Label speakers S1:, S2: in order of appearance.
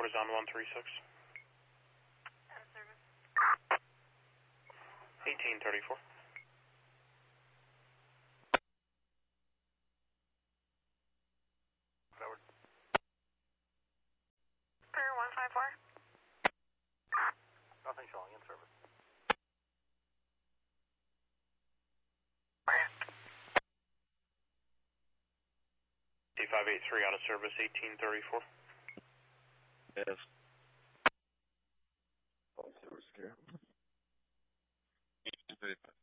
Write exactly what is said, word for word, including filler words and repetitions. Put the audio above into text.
S1: report is on one three six.
S2: Out of service.
S1: eighteen thirty-four.
S2: Forward. Prayer one five four.
S3: Nothing showing, in service.
S1: D five eight three out of service, eighteen thirty-four.
S4: Yes.
S5: Oh, service care.
S4: eighteen thirty-five.